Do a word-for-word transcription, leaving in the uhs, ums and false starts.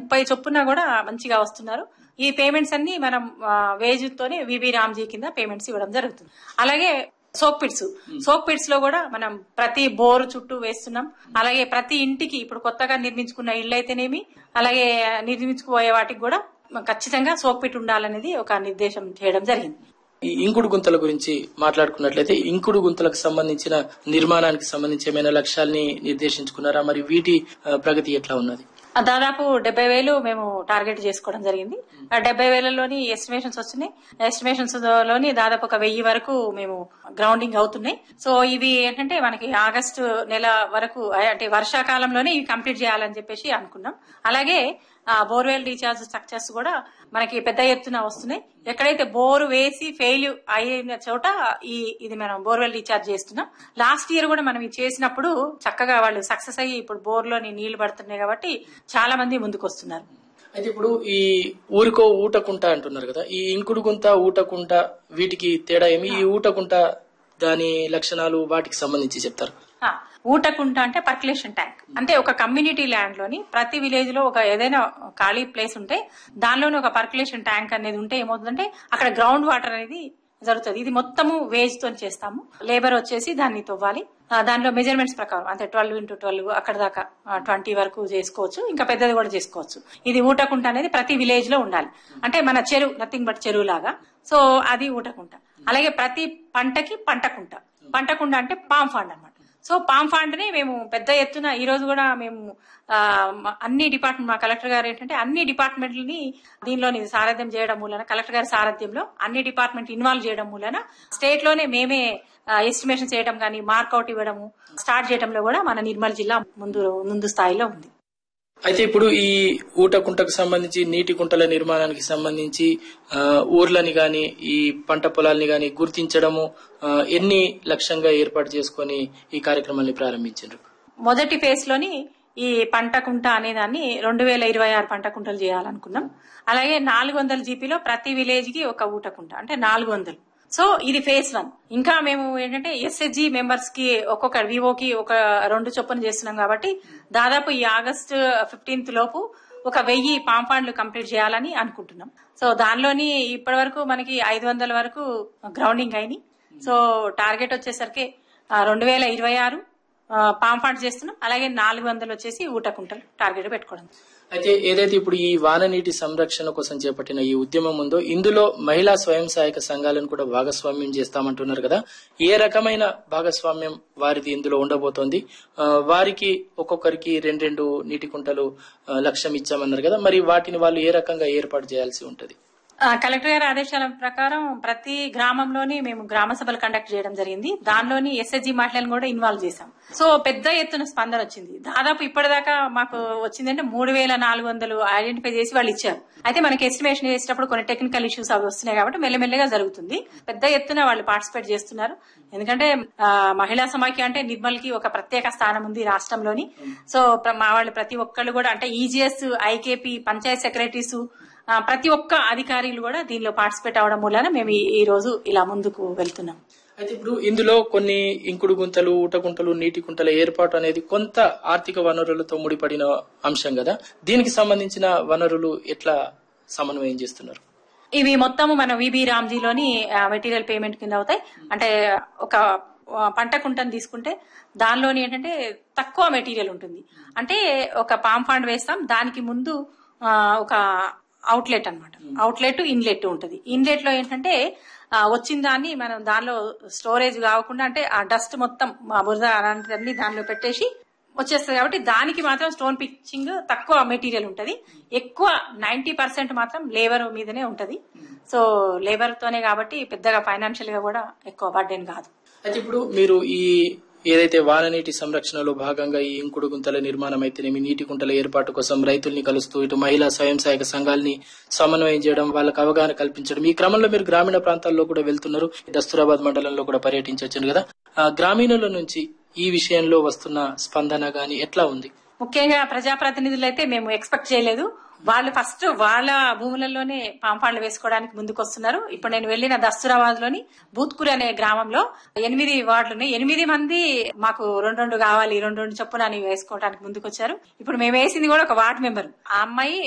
ముప్పై చొప్పున కూడా మంచిగా వస్తున్నారు. ఈ పేమెంట్స్ అన్ని మనం వేజ్ తోనే విబి రామ్జీ కింద పేమెంట్స్ ఇవ్వడం జరుగుతుంది. అలాగే సోక్ పిట్స్ సోక్ పిట్స్ లో కూడా మనం ప్రతి బోరు చుట్టూ వేస్తున్నాం. అలాగే ప్రతి ఇంటికి ఇప్పుడు కొత్తగా నిర్మించుకున్న ఇళ్ళు అయితేనేమి, అలాగే నిర్మించుకుపోయే వాటికి కూడా ఖచ్చితంగా సోక్ పిట్ ఉండాలనేది ఒక నిర్దేశం చేయడం జరిగింది. ఈ ఇంకుడు గుంతల గురించి మాట్లాడుకున్నట్లయితే ఇంకుడు గుంతలకు సంబంధించిన నిర్మాణానికి సంబంధించి ఏమైనా లక్ష్యాల్ని నిర్దేశించుకున్నారా? మరి వీటి ప్రగతి ఎట్లా ఉన్నది? దాదాపు డెబ్బై వేలు మేము టార్గెట్ చేసుకోవడం జరిగింది. డెబ్బై వేలలోని ఎస్టిమేషన్స్ వస్తున్నాయి. ఎస్టిమేషన్స్ లోని దాదాపు ఒక వెయ్యి వరకు మేము గ్రౌండింగ్ అవుతున్నాయి. సో ఇవి ఏంటంటే మనకి ఆగస్టు నెల వరకు అంటే వర్షాకాలంలోనే ఇవి కంప్లీట్ చేయాలని చెప్పేసి అనుకున్నాం. అలాగే బోర్వెల్ రీఛార్జ్ స్ట్రక్చర్స్ కూడా మనకి పెద్ద ఎత్తున వస్తున్నాయి. ఎక్కడైతే బోరు వేసి ఫెయిల్ అయిన చోట ఈ ఇది మనం బోర్వెల్ రీఛార్జ్ చేస్తున్నాం. లాస్ట్ ఇయర్ కూడా మనం ఇది చేసినప్పుడు చక్కగా వాళ్ళు సక్సెస్ అయ్యి ఇప్పుడు బోర్లోని నీళ్లు పడుతున్నాయి కాబట్టి చాలా మంది ముందుకు వస్తున్నారు. అయితే ఇప్పుడు ఈ ఊరికో ఊటకుంట అంటున్నారు కదా, ఈ ఇంకుడు గుంత ఊటకుంట వీటికి తేడా ఏమి? ఈ ఊటకుంట దాని లక్షణాలు వాటికి సంబంధించి చెప్తారు. ఊటకుంట అంటే పర్క్యులేషన్ ట్యాంక్. అంటే ఒక కమ్యూనిటీ ల్యాండ్ లోని ప్రతి విలేజ్ లో ఒక ఏదైనా ఖాళీ ప్లేస్ ఉంటే దానిలోనే ఒక పర్క్యులేషన్ ట్యాంక్ అనేది ఉంటే ఏమవుతుందంటే అక్కడ గ్రౌండ్ వాటర్ అనేది జరుగుతుంది. ఇది మొత్తము వేజ్ తో చేస్తాము. లేబర్ వచ్చేసి దాన్ని తవ్వాలి. దానిలో మెజర్మెంట్స్ ప్రకారం అంటే ట్వెల్వ్ ఇంటూ ట్వెల్వ్ అక్కడ దాకా ట్వంటీ వరకు చేసుకోవచ్చు, ఇంకా పెద్దది కూడా చేసుకోవచ్చు. ఇది ఊటకుంట అనేది ప్రతి విలేజ్ లో ఉండాలి. అంటే మన చెరువు నథింగ్ బట్ చెరువు లాగా. సో అది ఊటకుంట. అలాగే ప్రతి పంటకి పంటకుంట. పంటకుంట అంటే పామ్ ఫండ్ అన్నమాట. సో పామ్ ఫండ్ ని మేము పెద్ద ఎత్తున ఈ రోజు కూడా మేము అన్ని డిపార్ట్మెంట్ మా కలెక్టర్ గారు ఏంటంటే అన్ని డిపార్ట్మెంట్లని దీనిలోని సారథ్యం చేయడం మూలన, కలెక్టర్ గారి సారథ్యంలో అన్ని డిపార్ట్మెంట్ ఇన్వాల్వ్ చేయడం మూలన స్టేట్ లోనే మేమే ఎస్టిమేషన్ చేయడం కానీ మార్కౌట్ ఇవ్వడము స్టార్ట్ చేయడంలో కూడా మన నిర్మల్ జిల్లా ముందు ముందు స్థాయిలో ఉంది. అయితే ఇప్పుడు ఈ ఊటకుంటకు సంబంధించి నీటి కుంటల నిర్మాణానికి సంబంధించి ఊర్లని గాని ఈ పంట పొలాల్ని గాని గుర్తించడము ఎన్ని లక్ష్యంగా ఏర్పాటు చేసుకుని ఈ కార్యక్రమాన్ని ప్రారంభించారు? మొదటి ఫేజ్ లోని ఈ పంట కుంట అనే దాన్ని రెండు వేల ఇరవై ఆరు పంట కుంటలు చేయాలనుకున్నాం. అలాగే నాలుగు వందల జీపీలో ప్రతి విలేజ్ కి ఒక ఊటకుంట అంటే నాలుగు వందలు. సో ఇది ఫేజ్ వన్. ఇంకా మేము ఏంటంటే ఎస్హెచ్జి మెంబర్స్ కి ఒక్కొక్క వివోకి ఒక రెండు చొప్పున చేస్తున్నాం కాబట్టి దాదాపు ఈ ఆగస్టు ఫిఫ్టీన్త్ లోపు ఒక వెయ్యి పాంపాండ్లు కంప్లీట్ చేయాలని అనుకుంటున్నాం. సో దానిలోని ఇప్పటి వరకు మనకి ఐదు వందల వరకు గ్రౌండింగ్ అయినాయి. సో టార్గెట్ వచ్చేసరికి రెండు వేల ఇరవై ఆరు పాంపాండ్ చేస్తున్నాం. అలాగే నాలుగు వందలు వచ్చేసి ఊటకుంటలు టార్గెట్ పెట్టుకోవడం. అయితే ఏదైతే ఇప్పుడు ఈ వాననీటి సంరక్షణ కోసం చేపట్టిన ఈ ఉద్యమం ఉందో ఇందులో మహిళా స్వయం సహాయక సంఘాలను కూడా భాగస్వామ్యం చేస్తామంటున్నారు కదా, ఏ రకమైన భాగస్వామ్యం వారిది ఇందులో ఉండబోతోంది? వారికి ఒక్కొక్కరికి రెండు రెండు నీటి కుంటలు లక్ష్యం ఇచ్చామన్నారు కదా, మరి వాటిని వాళ్ళు ఏ రకంగా ఏర్పాటు చేయాల్సి ఉంటది? కలెక్టర్ గారి ఆదేశాల ప్రకారం ప్రతి గ్రామంలోని మేము గ్రామ సభలు కండక్ట్ చేయడం జరిగింది. దానిలోని ఎస్హెచ్జి మహిళలను కూడా ఇన్వాల్వ్ చేశాం. సో పెద్ద ఎత్తున స్పందన వచ్చింది. దాదాపు ఇప్పటిదాకా మాకు వచ్చిందంటే మూడు వేల నాలుగు వందలు ఐడెంటిఫై చేసి వాళ్ళు ఇచ్చారు. అయితే మనకి ఎస్టిమేషన్ చేసేటప్పుడు కొన్ని టెక్నికల్ ఇష్యూస్ అవి వస్తున్నాయి కాబట్టి మెల్లమెల్లగా జరుగుతుంది. పెద్ద ఎత్తున వాళ్ళు పార్టిసిపేట్ చేస్తున్నారు. ఎందుకంటే మహిళా సమాఖ్య అంటే నిర్మల్ కి ఒక ప్రత్యేక స్థానం ఉంది రాష్ట్రంలోని. సో మా వాళ్ళు ప్రతి ఒక్కళ్ళు కూడా అంటే ఈజీఎస్, ఐకేపీ, పంచాయత్ సెక్రటరీస్ ప్రతి ఒక్క అధికారులు కూడా దీనిలో పార్టిసిపేట్ అవడం వలన మేము ఈ రోజు ఇలా ముందుకు వెళ్తున్నాం. అయితే ఇప్పుడు ఇందులో కొన్ని ఇంకుడు గుంతలు, ఊటగుంటలు, నీటి కుంటల ఏర్పాటు అనేది కొంత ఆర్థిక వనరులతో ముడిపడిన అంశం కదా, దీనికి సంబంధించిన వనరులు ఎట్లా సమన్వయం చేస్తున్నారు? ఇవి మొత్తము మన విబి రామ్జీలోని మెటీరియల్ పేమెంట్ కింద అవుతాయి. అంటే ఒక పంట కుంటను తీసుకుంటే దానిలోని ఏంటంటే తక్కువ మెటీరియల్ ఉంటుంది. అంటే ఒక పామ్ ఫండ్ వేస్తాం, దానికి ముందు ఒక అవుట్లెట్ అన్నమాట. అవుట్లెట్, ఇన్లెట్ ఉంటది. ఇన్లెట్ లో ఏంటంటే వచ్చిన దాన్ని మనం దానిలో స్టోరేజ్ కాకుండా అంటే ఆ డస్ట్ మొత్తం బురద అలాంటివన్నీ దానిలో పెట్టేసి వచ్చేస్తుంది కాబట్టి దానికి మాత్రం స్టోన్ పిచ్చింగ్ తక్కువ మెటీరియల్ ఉంటది. ఎక్కువ నైన్టీ పర్సెంట్ మాత్రం లేబర్ మీదనే ఉంటది. సో లేబర్ తోనే కాబట్టి పెద్దగా ఫైనాన్షియల్ గా కూడా ఎక్కువ బర్డెన్ కాదు. అయితే ఇప్పుడు మీరు ఈ ఏదైతే వాననీటి సంరక్షణలో భాగంగా ఈ ఇంకుడు గుంతల నిర్మాణం అయితేనేమి, నీటి కుంటల ఏర్పాటు కోసం రైతుల్ని కలుస్తూ ఇటు మహిళా స్వయం సహాయక సంఘాలని సమన్వయం చేయడం, వాళ్ళకు అవగాహన కల్పించడం, ఈ క్రమంలో మీరు గ్రామీణ ప్రాంతాల్లో కూడా వెళ్తున్నారు. దస్తూరాబాద్ మండలంలో కూడా పర్యటించొచ్చారు కదా, గ్రామీణుల నుంచి ఈ విషయంలో వస్తున్న స్పందన గాని ఎట్లా ఉంది? ముఖ్యంగా ప్రజాప్రతినిధులు అయితే మేము ఎక్స్పెక్ట్ చేయలేదు. వాళ్ళు ఫస్ట్ వాళ్ళ భూములలోనే పాంపాళ్లు వేసుకోవడానికి ముందుకు వస్తున్నారు. ఇప్పుడు నేను వెళ్లిన దస్తూరాబాద్ లోని బూత్కూరి అనే గ్రామంలో ఎనిమిది వార్డులున్నాయి. ఎనిమిది మంది మాకు రెండు రెండు కావాలి, రెండు రెండు చొప్పున అని వేసుకోవడానికి ముందుకు వచ్చారు. ఇప్పుడు మేము వేసింది కూడా ఒక వార్డు మెంబర్. ఆ అమ్మాయి